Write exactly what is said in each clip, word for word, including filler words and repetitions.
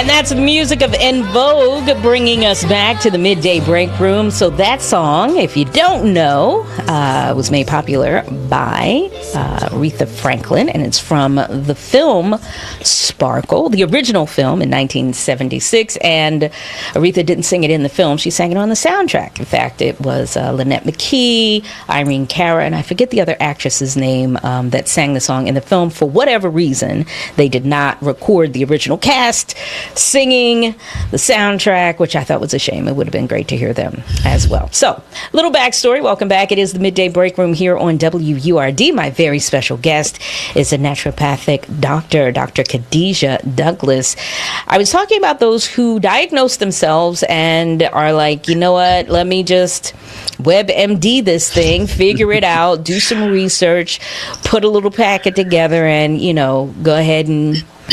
That's music of En Vogue, bringing us back to the midday break room. So that song, if you don't know, uh, was made popular by uh, Aretha Franklin, and it's from the film Sparkle, the original film in nineteen seventy-six. And Aretha didn't sing it in the film; she sang it on the soundtrack. In fact, it was uh, Lynette McKee, Irene Cara, and I forget the other actress's name um, that sang the song in the film. For whatever reason, they did not record the original cast singing the soundtrack, which I thought was a shame. It would have been great to hear them as well. So, little backstory. Welcome back. It is the Midday Break Room here on W U R D. My very special guest is a naturopathic doctor, Doctor Khadijah Douglas. I was talking about those who diagnose themselves and are like, you know what, let me just WebMD this thing, figure it out, do some research, put a little packet together, and, you know, go ahead and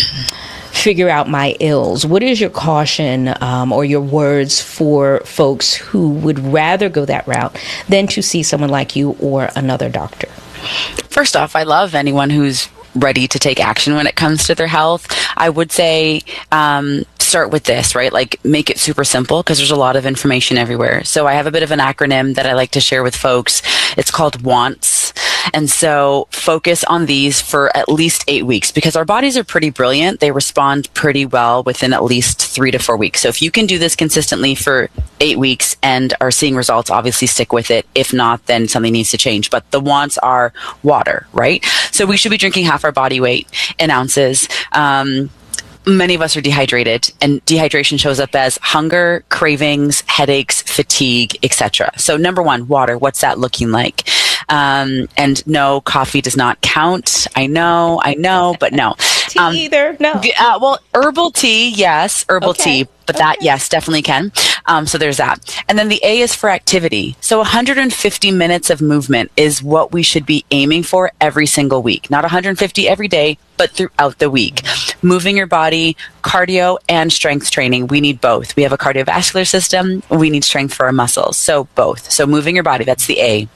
figure out my ills. What is your caution um, or your words for folks who would rather go that route than to see someone like you or another doctor? First off, I love anyone who's ready to take action when it comes to their health. I would say um, start with this, right? Like, make it super simple because there's a lot of information everywhere. So I have a bit of an acronym that I like to share with folks. It's called WANTS. And so focus on these for at least eight weeks because our bodies are pretty brilliant. They respond pretty well within at least three to four weeks. So if you can do this consistently for eight weeks and are seeing results, obviously stick with it. If not, then something needs to change. But the wants are water, right? So we should be drinking half our body weight in ounces. Um, Many of us are dehydrated, and dehydration shows up as hunger, cravings, headaches, fatigue, et cetera. So number one, water. What's that looking like? Um, and no, coffee does not count. I know, I know, but no. Tea um, either? No. Uh, well, herbal tea, yes, herbal okay. tea. But that, okay. yes, definitely can. Um, so there's that. And then the A is for activity. So one hundred fifty minutes of movement is what we should be aiming for every single week. Not one hundred fifty every day, but throughout the week. Moving your body, cardio and strength training. We need both. We have a cardiovascular system. We need strength for our muscles. So both. So moving your body, that's the A.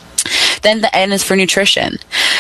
Then the N is for nutrition.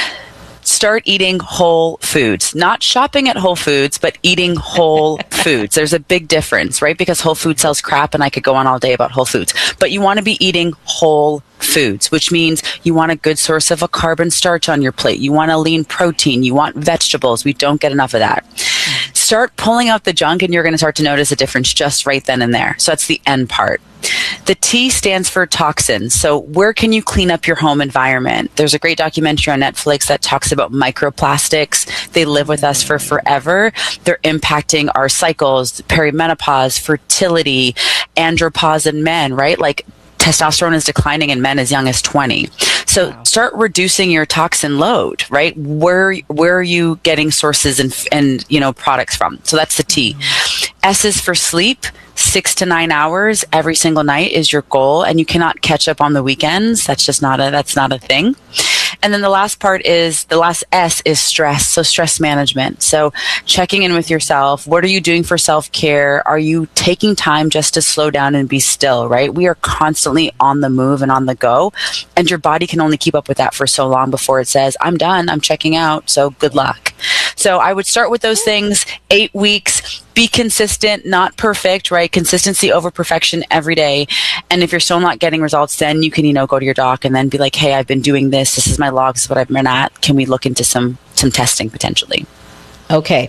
Start eating whole foods, not shopping at Whole Foods, but eating whole foods. There's a big difference, right? Because Whole Foods sells crap and I could go on all day about Whole Foods, but you want to be eating whole foods, which means you want a good source of a carb and starch on your plate. You want a lean protein. You want vegetables. We don't get enough of that. Start pulling out the junk and you're going to start to notice a difference just right then and there. So that's the N part. The T stands for toxins. So where can you clean up your home environment? There's a great documentary on Netflix that talks about microplastics. They live with us for forever. They're impacting our cycles, perimenopause, fertility, andropause in men, right? Like testosterone is declining in men as young as twenty. So wow. Start reducing your toxin load, right? Where where are you getting sources and and you know products from? So that's the T. Mm-hmm. S is for sleep. Six to nine hours every single night is your goal, and you cannot catch up on the weekends. That's just not a that's not a thing. And then the last part is, the last S is stress. So stress management. So checking in with yourself. What are you doing for self-care? Are you taking time just to slow down and be still, right? We are constantly on the move and on the go. And your body can only keep up with that for so long before it says, I'm done, I'm checking out, so good luck. So I would start with those things, eight weeks, be consistent, not perfect, right? Consistency over perfection every day. And if you're still not getting results, then you can, you know, go to your doc and then be like, hey, I've been doing this. This is my log. This is what I've been at. Can we look into some, some testing potentially? Okay.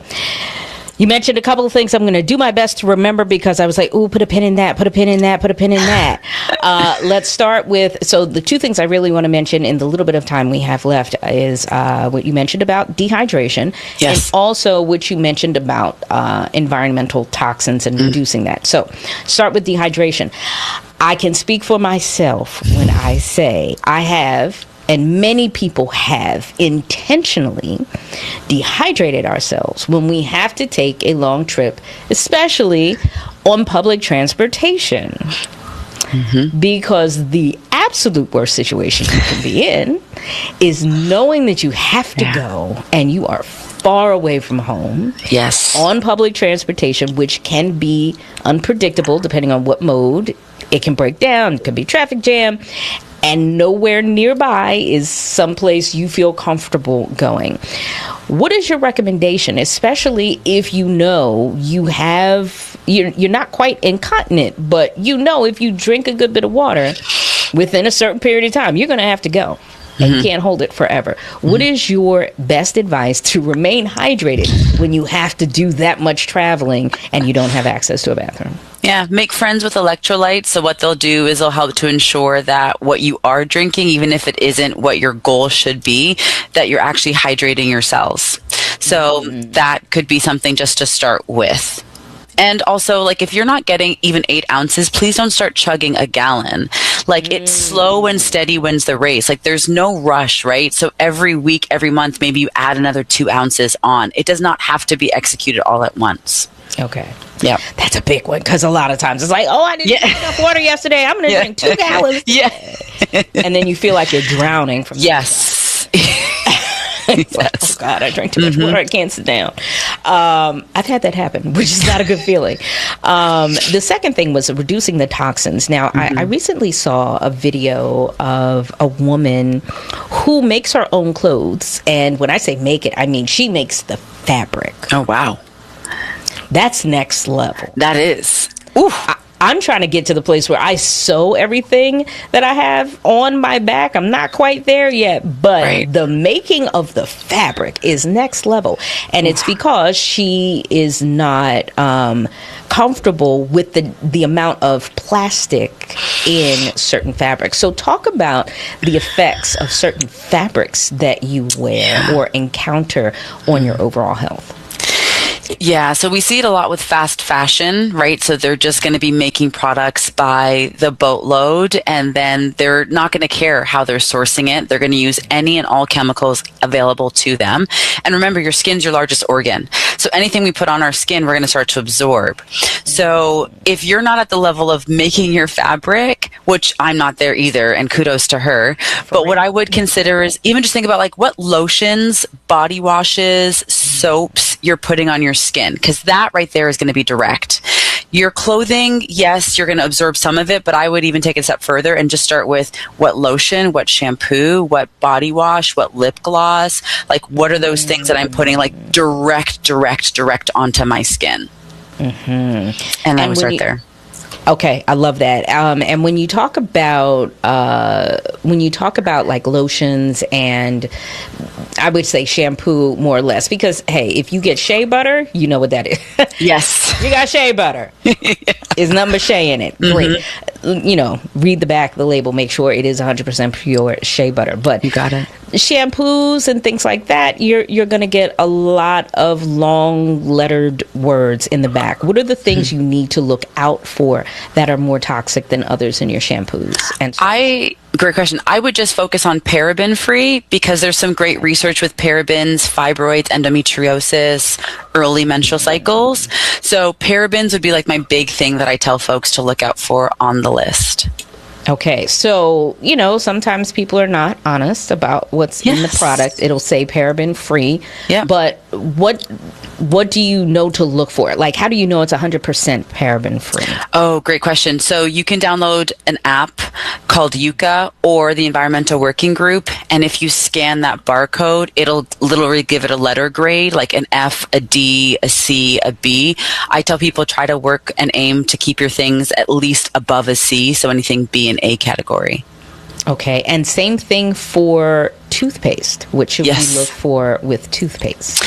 You mentioned a couple of things I'm going to do my best to remember because I was like, ooh, put a pin in that, put a pin in that, put a pin in that. uh, let's start with, so the two things I really want to mention in the little bit of time we have left is uh, what you mentioned about dehydration. Yes. And also what you mentioned about uh, environmental toxins and mm. reducing that. So start with dehydration. I can speak for myself when I say I have, and many people have intentionally dehydrated ourselves when we have to take a long trip, especially on public transportation. Mm-hmm. Because the absolute worst situation you can be in is knowing that you have to yeah. go and you are far away from home. Yes. On public transportation, which can be unpredictable depending on what mode. It can break down. It can be traffic jam. and nowhere nearby is someplace you feel comfortable going. What is your recommendation, especially if you know you have, you're, you're not quite incontinent, but you know if you drink a good bit of water within a certain period of time, you're going to have to go. And mm-hmm. you can't hold it forever. Mm-hmm. What is your best advice to remain hydrated when you have to do that much traveling and you don't have access to a bathroom? Yeah, make friends with electrolytes. So what they'll do is they'll help to ensure that what you are drinking, even if it isn't what your goal should be, that you're actually hydrating your cells. So mm-hmm. that could be something just to start with. And also, like, if you're not getting even eight ounces, please don't start chugging a gallon. Like, mm. it's slow and steady wins the race. Like, there's no rush, right? So every week, every month, maybe you add another two ounces on. It does not have to be executed all at once. Okay. Yeah. That's a big one, because a lot of times it's like, oh, I didn't yeah. drink enough water yesterday. I'm going to yeah. drink two gallons. Yeah. And then you feel like you're drowning from Yes. Yes. Like, oh God, I drank too much mm-hmm. water. I can't sit down. Um, I've had that happen, which is not a good feeling. Um, the second thing was reducing the toxins. Now, mm-hmm. I, I recently saw a video of a woman who makes her own clothes. And when I say make it, I mean she makes the fabric. Oh, wow. That's next level. That is. Oof. I, I'm trying to get to the place where I sew everything that I have on my back. I'm not quite there yet, but right. the making of the fabric is next level. And it's because she is not um, comfortable with the, the amount of plastic in certain fabrics. So talk about the effects of certain fabrics that you wear or encounter on your overall health. Yeah, so we see it a lot with fast fashion, right? So they're just going to be making products by the boatload, and then they're not going to care how they're sourcing it. They're going to use any and all chemicals available to them. And remember, your skin's your largest organ. So anything we put on our skin, we're going to start to absorb. So if you're not at the level of making your fabric, which I'm not there either, and kudos to her, but what I would consider is even just think about like what lotions, body washes, soaps you're putting on your skin, because that right there is going to be direct. Your clothing, yes, you're going to absorb some of it, but I would even take it a step further and just start with what lotion, what shampoo, what body wash, what lip gloss, like what are those things that I'm putting like direct, direct, direct onto my skin. Mm-hmm. And then we start you- there. Okay, I love that. Um, and when you talk about uh, when you talk about like lotions and I would say shampoo more or less, because hey, if you get shea butter, you know what that is. Yes, you got shea butter. Yeah. It's nothing but shea in it. Great. Mm-hmm. You know, read the back of the label, make sure it is one hundred percent pure shea butter. But you got it. Shampoos and things like that, you're you're going to get a lot of long lettered words in the back. What are the things mm-hmm. you need to look out for that are more toxic than others in your shampoos? And I great question. I would just focus on paraben free, because there's some great research with parabens, fibroids, endometriosis, early menstrual cycles. So parabens would be like my big thing that I tell folks to look out for on the list. Okay, so, you know, sometimes people are not honest about what's yes. in the product. It'll say paraben free. Yeah. But what what do you know to look for? Like, how do you know it's one hundred percent paraben free? Oh, great question. So you can download an app called Yucca or the Environmental Working Group. And if you scan that barcode, it'll literally give it a letter grade, like an F, a D, a C, a B. I tell people try to work and aim to keep your things at least above a C. So anything B and A category. Okay, and same thing for toothpaste. What should yes. we look for with toothpaste?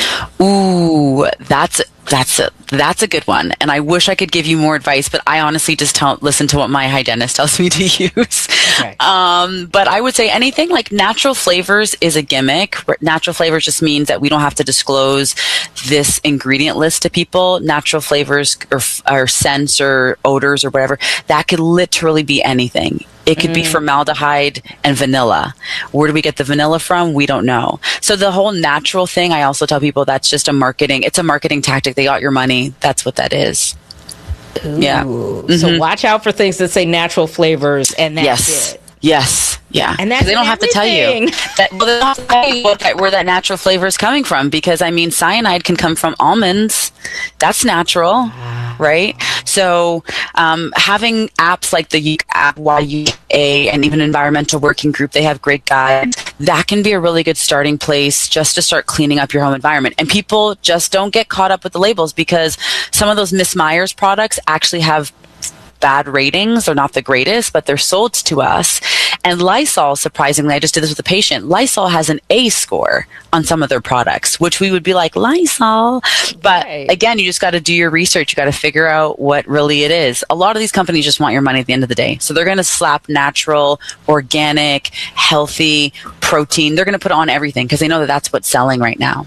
Ooh, that's that's a that's a good one. And I wish I could give you more advice, but I honestly just tell, listen to what my hygienist tells me to use. Okay. Um, but I would say anything like natural flavors is a gimmick. Natural flavors just means that we don't have to disclose this ingredient list to people. Natural flavors or, or scents or odors or whatever, that could literally be anything. It could mm. be formaldehyde and vanilla. Where do we get the vanilla from? We don't know. So the whole natural thing, I also tell people that's just a marketing, it's a marketing tactic. They got your money. That's what that is. Ooh. Yeah. Mm-hmm. So watch out for things that say natural flavors and that's yes. it. Yes. Yeah. And that's they don't everything. have to tell you that, well, they don't have to tell you what that, where that natural flavor is coming from, because I mean, cyanide can come from almonds. That's natural. Right? So um, having apps like the app Y U K, and even Environmental Working Group, they have great guides. That can be a really good starting place just to start cleaning up your home environment. And people just don't get caught up with the labels, because some of those Miss Myers products actually have bad ratings. They're not the greatest, but they're sold to us. And Lysol, surprisingly, I just did this with a patient. Lysol has an A score on some of their products, which we would be like, Lysol. But right. Again, you just got to do your research. You got to figure out what really it is. A lot of these companies just want your money at the end of the day. So they're going to slap natural, organic, healthy, protein. They're going to put on everything because they know that that's what's selling right now.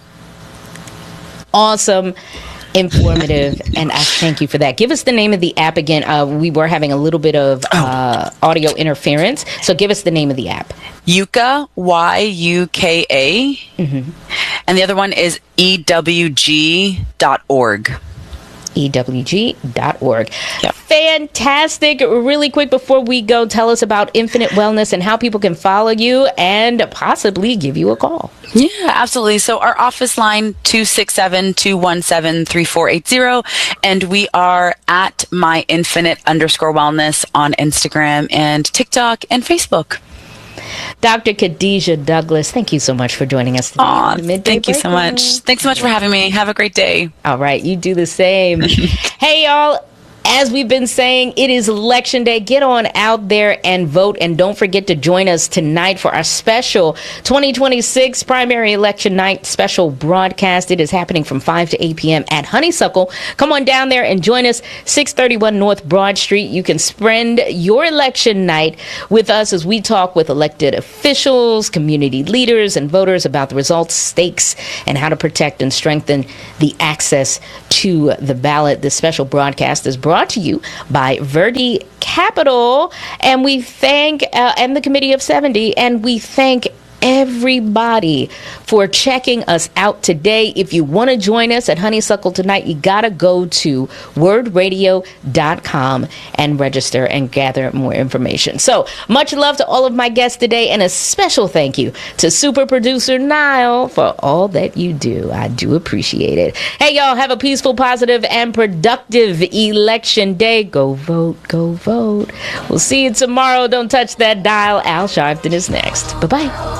Awesome. Informative, and I thank you for that. Give us the name of the app again. Uh, we were having a little bit of uh, audio interference, so give us the name of the app. Yuka, Y U K A, mm-hmm. And the other one is E W G dot org. E W G dot org. Yep. Fantastic. Really quick before we go, tell us about Infinite Wellness and how people can follow you and possibly give you a call. Yeah, absolutely. So our office line, two six seven, two one seven, three four eight zero. And we are at my infinite underscore wellness on Instagram and TikTok and Facebook. Doctor Khadijah Douglas, thank you so much for joining us today. Aww, thank you so much. Thanks so much for having me. Have a great day. All right, you do the same. Hey, y'all. As we've been saying, it is Election Day. Get on out there and vote. And don't forget to join us tonight for our special twenty twenty-six primary election night special broadcast. It is happening from five to eight p.m. at Honeysuckle. Come on down there and join us, six thirty-one North Broad Street. You can spend your election night with us as we talk with elected officials, community leaders, and voters about the results, stakes, and how to protect and strengthen the access to the ballot. This special broadcast is brought to you by Verde Capital, and we thank uh, and the Committee of seventy, and we thank everybody for checking us out today. If you want to join us at Honeysuckle tonight, you got to go to word radio dot com and register and gather more information. So much love to all of my guests today, and a special thank you to super producer Niall for all that you do. I do appreciate it. Hey, y'all, have a peaceful, positive, and productive election day. Go vote, go vote. We'll see you tomorrow. Don't touch that dial. Al Sharpton is next. Bye-bye.